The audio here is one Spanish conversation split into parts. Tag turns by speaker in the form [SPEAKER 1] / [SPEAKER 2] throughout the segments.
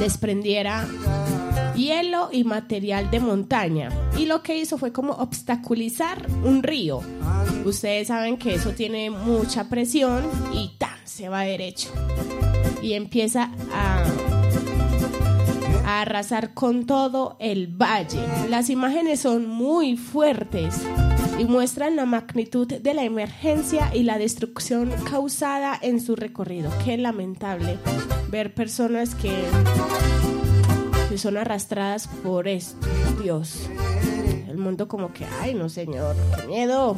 [SPEAKER 1] desprendiera hielo y material de montaña, y lo que hizo fue como obstaculizar un río. Ustedes saben que eso tiene mucha presión y ¡tan! Se va derecho y empieza a arrasar con todo el valle. Las imágenes son muy fuertes y muestran la magnitud de la emergencia y la destrucción causada en su recorrido. Qué lamentable ver personas que son arrastradas por esto. Dios, el mundo como que, ay no señor, qué miedo.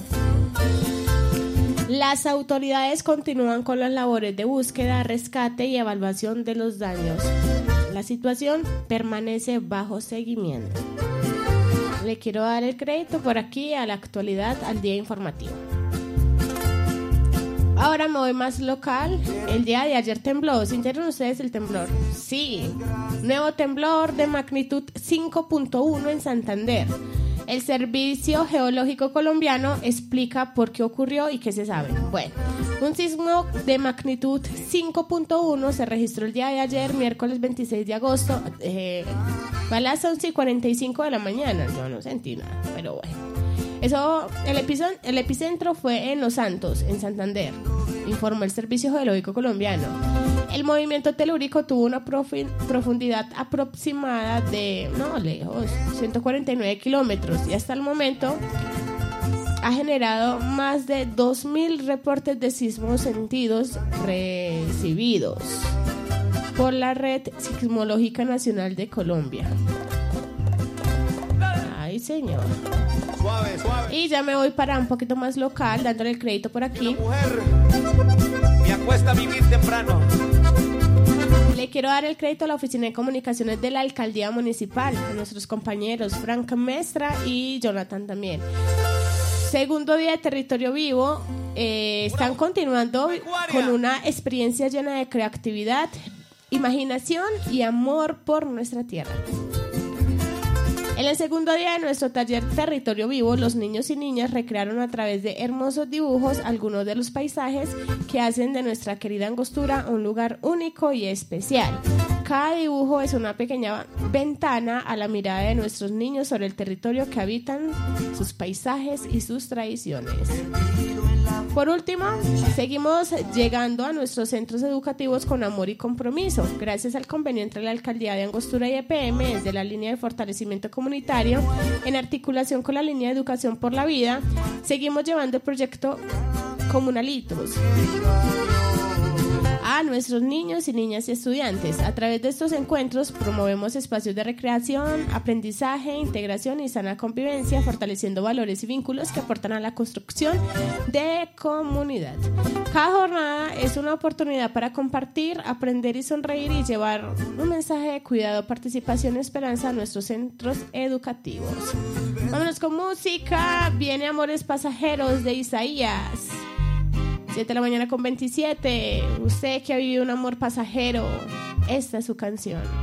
[SPEAKER 1] Las autoridades continúan con las labores de búsqueda, rescate y evaluación de los daños. La situación permanece bajo seguimiento. Le quiero dar el crédito por aquí a la actualidad, al día informativo. Ahora me voy más local. El día de ayer tembló. ¿Sintieron ustedes el temblor? Sí. Nuevo temblor de magnitud 5.1 en Santander. El Servicio Geológico Colombiano explica por qué ocurrió y qué se sabe. Bueno, un sismo de magnitud 5.1 se registró el día de ayer, miércoles 26 de agosto, a las 11:45 de la mañana. Yo no sentí nada, pero bueno. El epicentro fue en Los Santos, en Santander, informó el Servicio Geológico Colombiano. El movimiento telúrico tuvo una profundidad aproximada de, 149 kilómetros y hasta el momento ha generado más de 2.000 reportes de sismos sentidos recibidos por la Red Sismológica Nacional de Colombia. Ay, señor.
[SPEAKER 2] Suave, suave.
[SPEAKER 1] Y ya me voy para un poquito más local, dándole el crédito por aquí.
[SPEAKER 2] Una mujer me acuesta a vivir temprano.
[SPEAKER 1] Le quiero dar el crédito a la Oficina de Comunicaciones de la Alcaldía Municipal, a nuestros compañeros Frank Mestra y Jonathan también. Segundo día de Territorio Vivo, están continuando con una experiencia llena de creatividad, imaginación y amor por nuestra tierra. En el segundo día de nuestro taller Territorio Vivo, los niños y niñas recrearon a través de hermosos dibujos algunos de los paisajes que hacen de nuestra querida Angostura un lugar único y especial. Cada dibujo es una pequeña ventana a la mirada de nuestros niños sobre el territorio que habitan, sus paisajes y sus tradiciones. Por último, seguimos llegando a nuestros centros educativos con amor y compromiso. Gracias al convenio entre la Alcaldía de Angostura y EPM, desde la línea de fortalecimiento comunitario, en articulación con la línea de educación por la vida, seguimos llevando el proyecto Comunalitos a nuestros niños y niñas y estudiantes. A través de estos encuentros promovemos espacios de recreación, aprendizaje, integración y sana convivencia, fortaleciendo valores y vínculos que aportan a la construcción de comunidad. Cada jornada es una oportunidad para compartir, aprender y sonreír y llevar un mensaje de cuidado, participación y esperanza a nuestros centros educativos. Vámonos con música. Viene Amores Pasajeros de Isaías. 7 de la mañana con 27. Usted que ha vivido un amor pasajero, esta es su canción.